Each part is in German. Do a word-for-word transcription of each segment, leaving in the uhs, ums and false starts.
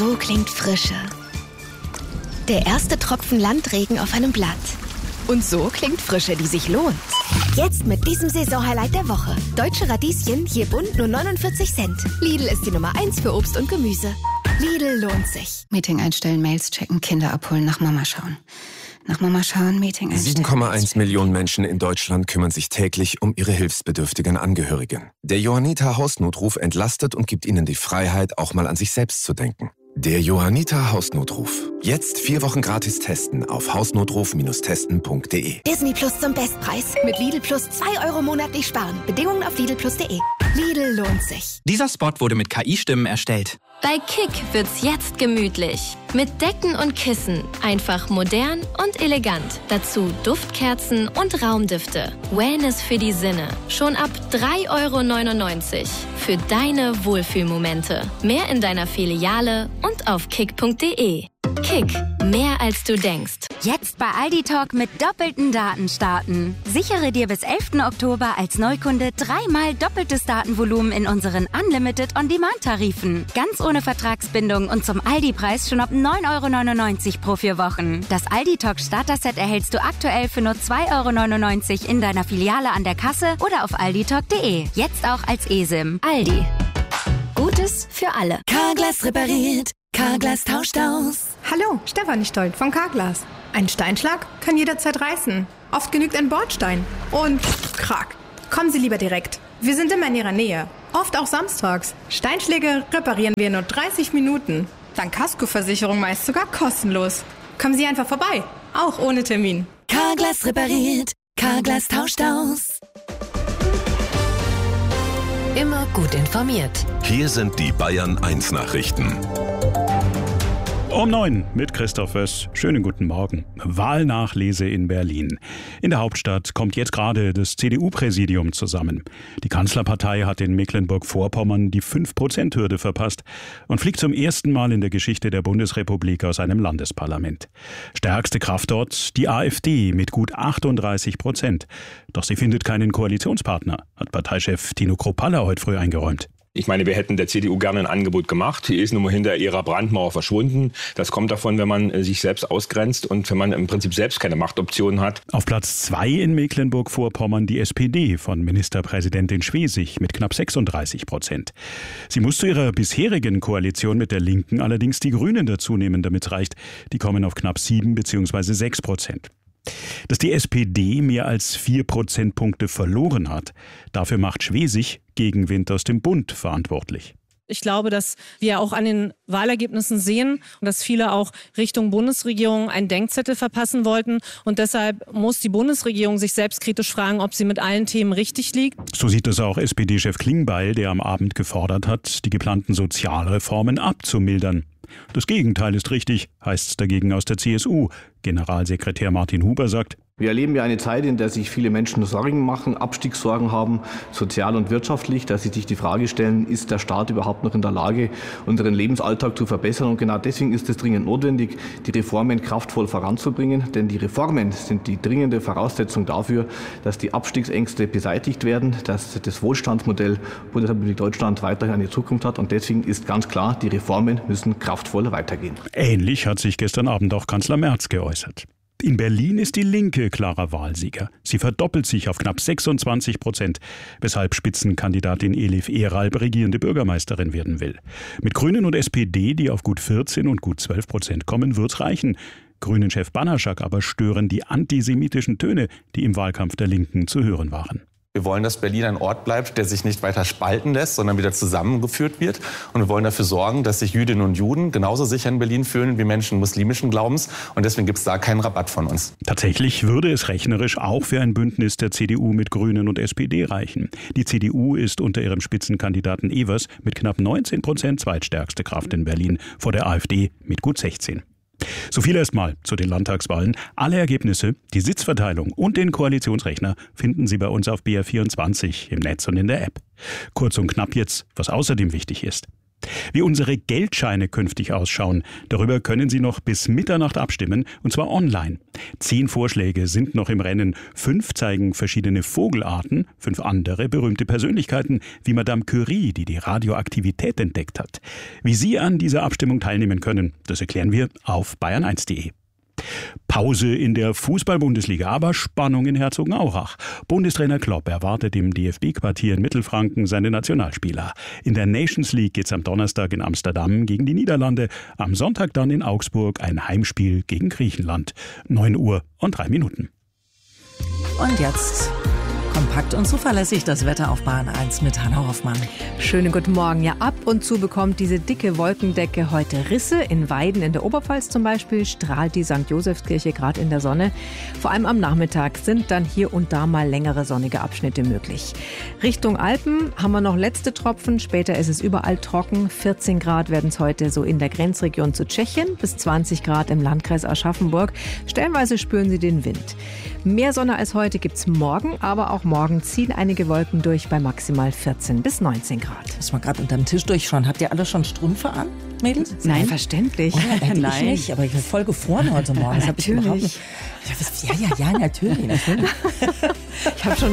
So klingt Frische. Der erste Tropfen Landregen auf einem Blatt. Und so klingt Frische, die sich lohnt. Jetzt mit diesem Saisonhighlight der Woche. Deutsche Radieschen, je bunt nur neunundvierzig Cent. Lidl ist die Nummer eins für Obst und Gemüse. Lidl lohnt sich. Meeting einstellen, Mails checken, Kinder abholen, nach Mama schauen. Nach Mama schauen, Meeting einstellen. sieben Komma eins Millionen Menschen in Deutschland kümmern sich täglich um ihre hilfsbedürftigen Angehörigen. Der Johanniter Hausnotruf entlastet und gibt ihnen die Freiheit, auch mal an sich selbst zu denken. Der Johanniter Hausnotruf. Jetzt vier Wochen gratis testen auf hausnotruf Bindestrich testen Punkt de. Disney Plus zum Bestpreis. Mit Lidl Plus zwei Euro monatlich sparen. Bedingungen auf lidl plus punkt de. Lidl lohnt sich. Dieser Spot wurde mit K I-Stimmen erstellt. Bei Kick wird's jetzt gemütlich. Mit Decken und Kissen. Einfach modern und elegant. Dazu Duftkerzen und Raumdüfte. Wellness für die Sinne. Schon ab drei Euro neunundneunzig. Für deine Wohlfühlmomente. Mehr in deiner Filiale und auf kick punkt de. Kick, mehr als du denkst. Jetzt bei Aldi Talk mit doppelten Daten starten. Sichere dir bis elften Oktober als Neukunde dreimal doppeltes Datenvolumen in unseren Unlimited On-Demand-Tarifen. Ganz ohne Vertragsbindung und zum Aldi-Preis schon ab neun Euro neunundneunzig pro vier Wochen. Das Aldi Talk Starter-Set erhältst du aktuell für nur zwei Euro neunundneunzig in deiner Filiale an der Kasse oder auf aldi talk punkt de. Jetzt auch als eSIM. Aldi. Gutes für alle. Carglass repariert. Carglass tauscht aus. Hallo, Stefanie Stolt von Carglass. Ein Steinschlag kann jederzeit reißen. Oft genügt ein Bordstein. Und krack. Kommen Sie lieber direkt. Wir sind immer in Ihrer Nähe. Oft auch samstags. Steinschläge reparieren wir in nur dreißig Minuten. Dank Kaskoversicherung meist sogar kostenlos. Kommen Sie einfach vorbei. Auch ohne Termin. Carglass repariert. Carglass tauscht aus. Immer gut informiert. Hier sind die Bayern eins Nachrichten. Um neun mit Christoph Wöss. Schönen guten Morgen. Wahlnachlese in Berlin. In der Hauptstadt kommt jetzt gerade das C D U-Präsidium zusammen. Die Kanzlerpartei hat in Mecklenburg-Vorpommern die fünf Prozent Hürde verpasst und fliegt zum ersten Mal in der Geschichte der Bundesrepublik aus einem Landesparlament. Stärkste Kraft dort die AfD mit gut achtunddreißig Prozent. Doch sie findet keinen Koalitionspartner, hat Parteichef Tino Kruppalla heute früh eingeräumt. Ich meine, wir hätten der C D U gerne ein Angebot gemacht. Die ist nun mal hinter ihrer Brandmauer verschwunden. Das kommt davon, wenn man sich selbst ausgrenzt und wenn man im Prinzip selbst keine Machtoptionen hat. Auf Platz zwei in Mecklenburg-Vorpommern die S P D von Ministerpräsidentin Schwesig mit knapp sechsunddreißig Prozent. Sie muss zu ihrer bisherigen Koalition mit der Linken allerdings die Grünen dazu nehmen, damit es reicht. Die kommen auf knapp sieben bzw. sechs Prozent. Dass die S P D mehr als vier Prozentpunkte verloren hat, dafür macht Schwesig Gegenwind aus dem Bund verantwortlich. Ich glaube, dass wir auch an den Wahlergebnissen sehen, dass viele auch Richtung Bundesregierung einen Denkzettel verpassen wollten. Und deshalb muss die Bundesregierung sich selbstkritisch fragen, ob sie mit allen Themen richtig liegt. So sieht es auch S P D-Chef Klingbeil, der am Abend gefordert hat, die geplanten Sozialreformen abzumildern. Das Gegenteil ist richtig, heißt es dagegen aus der C S U. Generalsekretär Martin Huber sagt: Wir erleben ja eine Zeit, in der sich viele Menschen Sorgen machen, Abstiegssorgen haben, sozial und wirtschaftlich, dass sie sich die Frage stellen, ist der Staat überhaupt noch in der Lage, unseren Lebensalltag zu verbessern? Und genau deswegen ist es dringend notwendig, die Reformen kraftvoll voranzubringen. Denn die Reformen sind die dringende Voraussetzung dafür, dass die Abstiegsängste beseitigt werden, dass das Wohlstandsmodell Bundesrepublik Deutschland weiterhin eine Zukunft hat. Und deswegen ist ganz klar, die Reformen müssen kraftvoll weitergehen. Ähnlich hat sich gestern Abend auch Kanzler Merz geäußert. In Berlin ist die Linke klarer Wahlsieger. Sie verdoppelt sich auf knapp sechsundzwanzig Prozent, weshalb Spitzenkandidatin Elif Eralb regierende Bürgermeisterin werden will. Mit Grünen und S P D, die auf gut vierzehn und gut zwölf Prozent kommen, wird's reichen. Grünen-Chef Banaschak aber stören die antisemitischen Töne, die im Wahlkampf der Linken zu hören waren. Wir wollen, dass Berlin ein Ort bleibt, der sich nicht weiter spalten lässt, sondern wieder zusammengeführt wird. Und wir wollen dafür sorgen, dass sich Jüdinnen und Juden genauso sicher in Berlin fühlen wie Menschen muslimischen Glaubens. Und deswegen gibt es da keinen Rabatt von uns. Tatsächlich würde es rechnerisch auch für ein Bündnis der C D U mit Grünen und S P D reichen. Die C D U ist unter ihrem Spitzenkandidaten Evers mit knapp neunzehn Prozent zweitstärkste Kraft in Berlin, vor der AfD mit gut sechzehn. So viel erstmal zu den Landtagswahlen. Alle Ergebnisse, die Sitzverteilung und den Koalitionsrechner finden Sie bei uns auf B R vierundzwanzig im Netz und in der App. Kurz und knapp jetzt, was außerdem wichtig ist. Wie unsere Geldscheine künftig ausschauen, darüber können Sie noch bis Mitternacht abstimmen, und zwar online. Zehn Vorschläge sind noch im Rennen. Fünf zeigen verschiedene Vogelarten, fünf andere berühmte Persönlichkeiten wie Madame Curie, die die Radioaktivität entdeckt hat. Wie Sie an dieser Abstimmung teilnehmen können, das erklären wir auf bayern eins punkt de. Pause in der Fußball-Bundesliga, aber Spannung in Herzogenaurach. Bundestrainer Klopp erwartet im D F B-Quartier in Mittelfranken seine Nationalspieler. In der Nations League geht's am Donnerstag in Amsterdam gegen die Niederlande, am Sonntag dann in Augsburg ein Heimspiel gegen Griechenland. neun Uhr und drei Minuten. Und jetzt kompakt und zuverlässig das Wetter auf Bayern eins mit Hanna Hoffmann. Schönen guten Morgen. Ja, ab und zu bekommt diese dicke Wolkendecke heute Risse. In Weiden in der Oberpfalz zum Beispiel strahlt die Sankt Josefskirche gerade in der Sonne. Vor allem am Nachmittag sind dann hier und da mal längere sonnige Abschnitte möglich. Richtung Alpen haben wir noch letzte Tropfen. Später ist es überall trocken. vierzehn Grad werden es heute so in der Grenzregion zu Tschechien, bis zwanzig Grad im Landkreis Aschaffenburg. Stellenweise spüren Sie den Wind. Mehr Sonne als heute gibt's morgen, aber auch morgen ziehen einige Wolken durch bei maximal vierzehn bis neunzehn Grad. Muss mal gerade unterm Tisch durchschauen. Habt ihr alle schon Strümpfe an, Mädels? Nein, verständlich. Oh, Nein, ich nicht, aber ich bin voll gefroren heute Morgen. Das hab ich überhaupt nicht. Ja, ja, ja, natürlich. natürlich. Ich habe schon...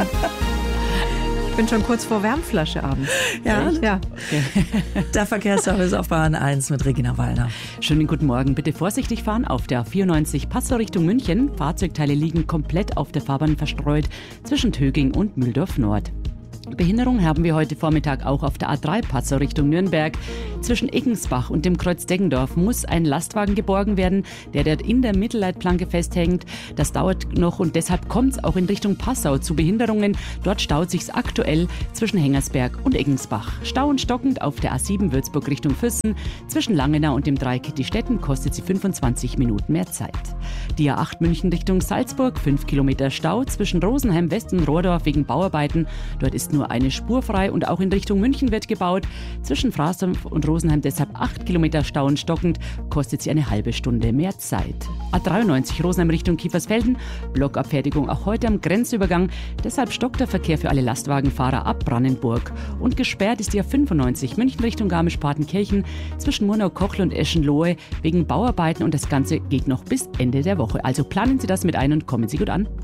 Ich bin schon kurz vor Wärmflasche abends. Ja? Ja. Okay. Der Verkehrsservice auf Bayern eins mit Regina Wallner. Schönen guten Morgen. Bitte vorsichtig fahren auf der vierundneunzig Passau Richtung München. Fahrzeugteile liegen komplett auf der Fahrbahn verstreut zwischen Töging und Mühldorf Nord. Behinderung haben wir heute Vormittag auch auf der A drei Passau Richtung Nürnberg. Zwischen Eggensbach und dem Kreuz Deggendorf muss ein Lastwagen geborgen werden, der dort in der Mittelleitplanke festhängt. Das dauert noch und deshalb kommt es auch in Richtung Passau zu Behinderungen. Dort staut sich's aktuell zwischen Hengersberg und Eggensbach. Stau und stockend auf der A sieben Würzburg Richtung Füssen. Zwischen Langenau und dem Dreieck Stetten kostet sie fünfundzwanzig Minuten mehr Zeit. Die A acht München Richtung Salzburg, fünf Kilometer Stau zwischen Rosenheim West und Rohrdorf wegen Bauarbeiten. Dort ist nur eine Spur frei und auch in Richtung München wird gebaut. Zwischen Fraßdorf und Rosenheim deshalb acht Kilometer Stau und stockend, kostet sie eine halbe Stunde mehr Zeit. A dreiundneunzig Rosenheim Richtung Kiefersfelden, Blockabfertigung auch heute am Grenzübergang. Deshalb stockt der Verkehr für alle Lastwagenfahrer ab Brandenburg. Und gesperrt ist die A fünfundneunzig München Richtung Garmisch-Partenkirchen zwischen Murnau-Kochl und Eschenlohe wegen Bauarbeiten und das Ganze geht noch bis Ende der Woche. Also planen Sie das mit ein und kommen Sie gut an.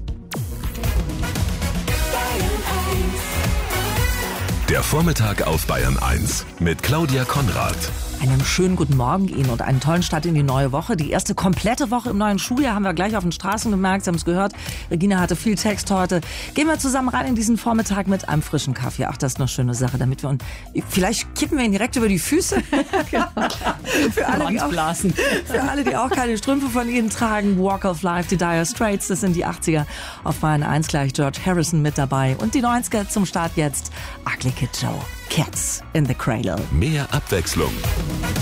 Der Vormittag auf Bayern eins mit Claudia Konrad. Einen schönen guten Morgen Ihnen und einen tollen Start in die neue Woche. Die erste komplette Woche im neuen Schuljahr haben wir gleich auf den Straßen gemerkt. Sie haben es gehört. Regina hatte viel Text heute. Gehen wir zusammen rein in diesen Vormittag mit einem frischen Kaffee. Ach, das ist eine schöne Sache, damit wir uns... Vielleicht kippen wir ihn direkt über die Füße. Genau. für, alle, die auch, für alle, die auch keine Strümpfe von Ihnen tragen. Walk of Life, die Dire Straits, das sind die achtziger. Auf Bayern eins gleich George Harrison mit dabei. Und die neunziger zum Start jetzt. Ugly Kid Joe. Cats in the Cradle. Mehr Abwechslung.